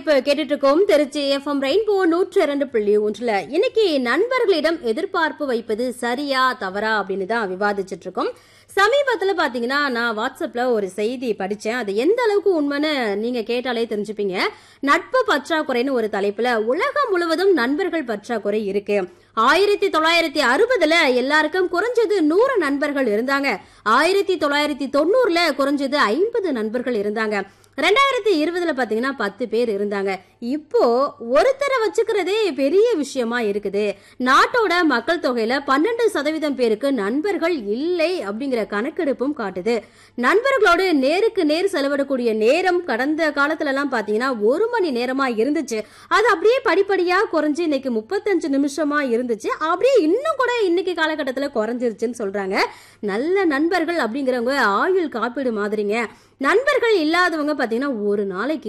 இப்ப கேட்டுட்டு இருக்கோம் திருச்சி எஃப்எம் ரெயின்போ 102.1. இன்னைக்கு நண்பர்களிடம் எதிர்பார்ப்பு வைப்பது சரியா தவறா அப்படின்னு தான் விவாதிச்சுட்டு இருக்கோம். சமீபத்துல பாத்தீங்கன்னா நான் வாட்ஸ்அப்ல ஒரு செய்தி படிச்சேன். அது எந்த அளவுக்கு உண்மைன்னு நீங்க கேட்டாலே தெரிஞ்சுப்பீங்க. நட்பு பற்றாக்குறைன்னு ஒரு தலைப்புல உலகம் முழுவதும் நண்பர்கள் பற்றாக்குறை இருக்கு. 1960ல எல்லாருக்கும் குறைஞ்சது 100 நண்பர்கள் இருந்தாங்க. 1990ல குறைஞ்சது 50 நண்பர்கள் இருந்தாங்க. 2020ல பாத்தீங்கன்னா 10 பேர் இருந்தாங்க. இப்போ ஒருத்தரை வச்சுக்கிறதே பெரிய விஷயமா இருக்குது. நாட்டோட மக்கள் தொகையில 12% பேருக்கு நண்பர்கள் இல்லை அப்படிங்கிற கணக்கெடுப்பும் காட்டுது. நண்பர்களோடு நேருக்கு நேர் செலவிடக்கூடிய நேரம் கடந்த காலத்துல எல்லாம் பாத்தீங்கன்னா 1 மணி நேரமா இருந்துச்சு. அது அப்படியே படிப்படியா குறைஞ்சு இன்னைக்கு 35 நிமிஷமா இருந்துச்சு. அப்படியே இன்னும் கூட இன்னைக்கு காலகட்டத்துல குறைஞ்சிருச்சுன்னு சொல்றாங்க. நல்ல நண்பர்கள் அப்படிங்கிறவங்க ஆயுள் காப்பீடு மாதிரிங்க. நண்பர்கள் இல்லாதவங்க பாத்தீங்கன்னா ஒரு நாளைக்கு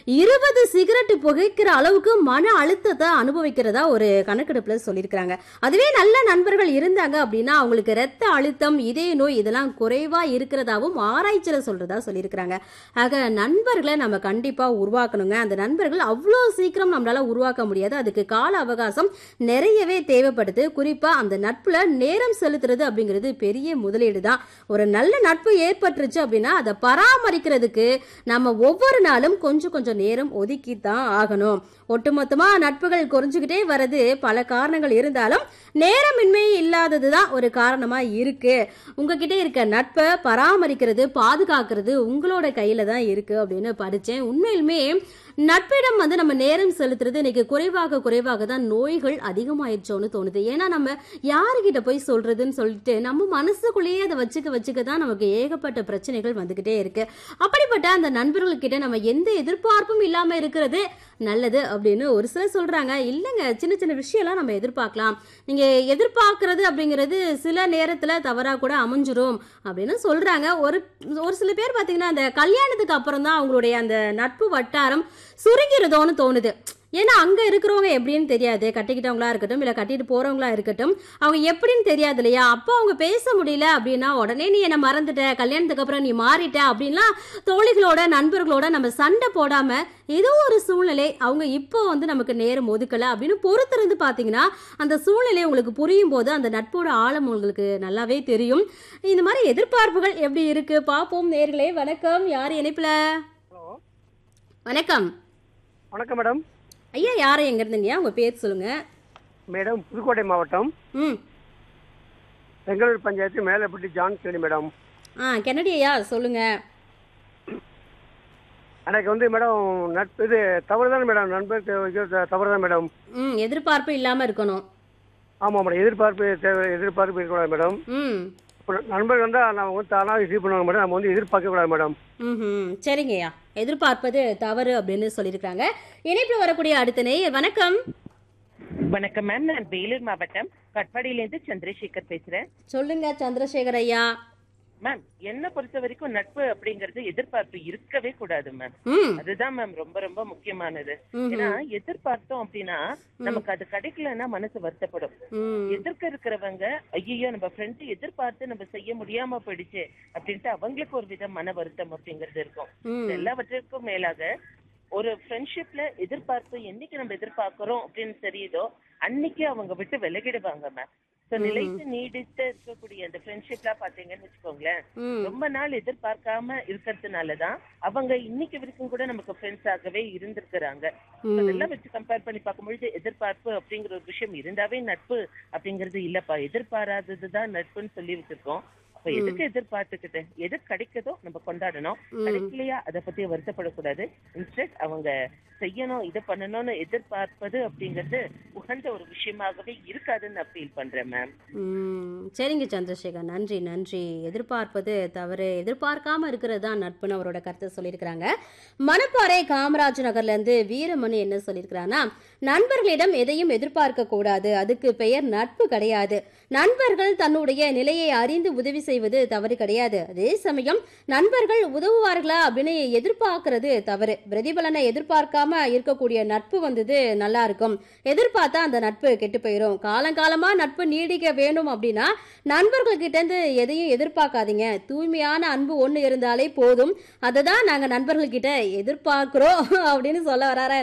20 சிகரெட் புகைக்கிற அளவுக்கு மன அழுத்தத்தை அனுபவிக்கிறதா ஒரு கணக்கெடுப்புல சொல்லியிருக்காங்க. அதுவே நல்ல நண்பர்கள் இருந்தாங்க அப்படின்னா அவங்களுக்கு ரத்த அழுத்தம், இதய நோய் இதெல்லாம் குறைவா இருக்கிறதாவும் ஆராய்ச்சியில சொல்றதா சொல்லியிருக்காங்க. ஆக நண்பர்களை நம்ம கண்டிப்பா உருவாக்கணுங்க. அந்த நண்பர்கள் அவ்வளோ சீக்கிரம் நம்மளால உருவாக்க முடியாது. அதுக்கு கால அவகாசம் நிறையவே தேவைப்படுது. குறிப்பா அந்த நட்புல நேரம் செலுத்துறது அப்படிங்கிறது பெரிய முதலீடு தான். ஒரு நல்ல நட்பு ஏற்பட்டுருச்சு அப்படின்னா அதை பராமரிக்கிறதுக்கு நம்ம ஒவ்வொரு நாளும் கொஞ்சம் நேரம் ஒதுக்கி தான் ஆகணும். ஒட்டுமொத்தமா நட்புகள் குறைஞ்சுக்கிட்டே வர்றது பல காரணங்கள் இருந்தாலும் நேரமின்மை இல்லாததுதான் ஒரு காரணமா இருக்கு. உங்ககிட்ட இருக்க நட்பை பராமரிக்கிறது, பாதுகாக்கிறது உங்களோட கையில தான் இருக்கு அப்படின்னு படிச்சேன். உண்மையிலுமே நட்பிடம் நம்ம நேரம் செலுத்துறது இன்னைக்கு குறைவாக தான் நோய்கள் அதிகமாயிடுச்சோன்னு தோணுது. ஏன்னா நம்ம யாருகிட்ட போய் சொல்றதுன்னு சொல்லிட்டு நம்ம மனசுக்குள்ளேயே அதை வச்சுக்க தான் நமக்கு ஏகப்பட்ட பிரச்சனைகள் வந்துகிட்டே இருக்கு. அப்படிப்பட்ட அந்த நண்பர்கள்கிட்ட நம்ம எந்த எதிர்பார்ப்பும் இல்லாம இருக்கிறது நல்லது அப்படின்னு ஒரு சிலர் சொல்றாங்க. இல்லைங்க, சின்ன விஷயம்லாம் நம்ம எதிர்பார்க்கலாம். நீங்க எதிர்பார்க்கறது அப்படிங்கிறது சில நேரத்துல தவறா கூட அமைஞ்சிரும் அப்படின்னு சொல்றாங்க. ஒரு சில பேர் பாத்தீங்கன்னா அந்த கல்யாணத்துக்கு அப்புறம் தான் அவங்களுடைய அந்த நட்பு வட்டாரம் சுருங்கிறதோன்னு தோணுது. ஏன்னா அங்க இருக்கிறவங்க எப்படின்னு தெரியாது. கட்டிக்கிட்டவங்களா இருக்கட்டும் இல்ல கட்டிட்டு போறவங்களா இருக்கட்டும், அவங்க எப்படின்னு தெரியாது இல்லையா? அப்போ அவங்க பேச முடியல அப்படின்னா உடனே நீ என்ன மறந்துட்ட, கல்யாணத்துக்கு அப்புறம் நீ மாறிட்ட அப்படின்லாம் தோழிகளோட நண்பர்களோட நம்ம சண்டை போடாம ஏதோ ஒரு சூழ்நிலை அவங்க இப்போ நமக்கு நேரம் ஒதுக்கல அப்படின்னு பொறுத்திருந்து பாத்தீங்கன்னா அந்த சூழ்நிலை உங்களுக்கு புரியும் போது அந்த நட்போட ஆழம் உங்களுக்கு நல்லாவே தெரியும். இந்த மாதிரி எதிர்பார்ப்புகள் எப்படி இருக்கு பாப்போம். நேர்களே வணக்கம். யார் இணைப்புல? வணக்கம். வணக்கம் மேடம். ஐயா, யாரை எங்க இருந்தீங்க? உங்க பேர் சொல்லுங்க. மேடம், புதுக்கோட்டை மாவட்டம் Bangalore panchayat Melapatti John Kennedy madam. Kennedy ஐயா சொல்லுங்க. எனக்கு மேடம் நட்பு இது தவறுதான் மேடம். நண்பர் தவறுதான் மேடம். எதிர்பார்ப்பு இல்லாம இருக்கணும். ஆமா மேடம், எதிர்பார்ப்பு இருக்கக்கூடாது மேடம். நண்பர் நான் தானாக ரிசீவ் பண்ணுவாங்க மேடம். நம்ம எதிர்பார்க்க கூடாது மேடம். சரிங்கய்யா, எதிர்பார்ப்பது தவறு அப்படின்னு சொல்லியிருக்காங்க. இணைப்புல வரக்கூடிய அடுத்த நேயர். வணக்கம். வணக்கம் மேம், நான் வேலூர் மாவட்டம் கட்பாடியிலேருந்து சந்திரசேகர் பேசுறேன். சொல்லுங்க சந்திரசேகர் ஐயா. மேம், என்ன பொறுத்த வரைக்கும் நட்பு அப்படிங்கறது எதிர்பார்ப்பு இருக்கவே கூடாது மேம். அதுதான் மேம் ரொம்ப ரொம்ப முக்கியமானது. ஏன்னா எதிர்பார்த்தோம் அப்படின்னா நமக்கு அது கிடைக்கலன்னா மனசு வருத்தப்படும். எதிர்க்க இருக்கிறவங்க ஐயோ நம்ம ஃப்ரெண்ட் எதிர்பார்த்து நம்ம செய்ய முடியாம போயிடுச்சு அப்படின்ட்டு அவங்களுக்கு ஒரு வித மன வருத்தம் அப்படிங்கிறது இருக்கும். எல்லாவற்றிற்கும் மேலாக ஒரு ஃப்ரெண்ட்ஷிப்ல எதிர்பார்ப்பு என்னைக்கு நம்ம எதிர்பார்க்கிறோம் அப்படின்னு தெரியுதோ அன்னைக்கு அவங்க விட்டு விலகிடுவாங்க மேம். நிலைத்து நீடித்து இருக்கக்கூடிய அந்த ஃப்ரெண்ட்ஷிப்லாம் பாத்தீங்கன்னு வச்சுக்கோங்களேன், ரொம்ப நாள் எதிர்பார்க்காம இருக்கிறதுனாலதான் அவங்க இன்னைக்கு வரைக்கும் கூட நமக்கு ஃப்ரெண்ட்ஸ் ஆகவே இருந்திருக்கிறாங்க. அதெல்லாம் வச்சு கம்பேர் பண்ணி பார்க்கும்பொழுது எதிர்பார்ப்பு அப்படிங்கிற ஒரு விஷயம் இருந்தாவே நட்பு அப்படிங்கிறது இல்லப்பா, எதிர்பாராததுதான் நட்புன்னு சொல்லி வச்சிருக்கோம். எதுக்கு எதிர்பார்த்துக்கிட்டு எது கிடைக்கதோ நம்ம கொண்டாடணும். கிடைக்கலையா அதை பத்தி வருத்தப்படக்கூடாது. இன்ஸ்டெட் அவங்க செய்யணும் இதை பண்ணணும்னு எதிர்பார்ப்பது அப்படிங்கிறது உகந்த ஒரு விஷயமாகவே இருக்காதுன்னு நான் ஃபீல் பண்றேன் மேம். சரிங்க சந்திரசேகர், நன்றி. எதிர்பார்ப்பது தவறு, எதிர்பார்க்காம இருக்கிறது தான் நட்புன்னு அவரோட கருத்தை சொல்லியிருக்கிறாங்க. மணப்பாறை காமராஜ் நகர்ல இருந்து வீரமணி என்ன சொல்லியிருக்கிறாங்கன்னா, நண்பர்களிடம் எதையும் எதிர்பார்க்க கூடாது, அதுக்கு பெயர் நட்பு கிடையாது. நண்பர்கள் தன்னுடைய நிலையை அறிந்து உதவி செய்வது தவறு கிடையாது. அதே சமயம் நண்பர்கள் உதவுவார்களா அப்படின்னு எதிர்பார்க்கிறது தவறு. பிரதிபலனை எதிர்பார்க்காம இருக்கக்கூடிய நட்பு நல்லா இருக்கும். எதிர்பார்த்தா அந்த நட்பு கெட்டு போயிடும். காலங்காலமா நட்பு நீடிக்க வேணும் அப்படின்னா நண்பர்கள் கிட்ட இருந்து எதையும் எதிர்பார்க்காதீங்க. தூய்மையான அன்பு ஒண்ணு இருந்தாலே போதும். அதை தான் நாங்க நண்பர்கள் கிட்ட எதிர்பார்க்கிறோம் அப்படின்னு சொல்ல வராரா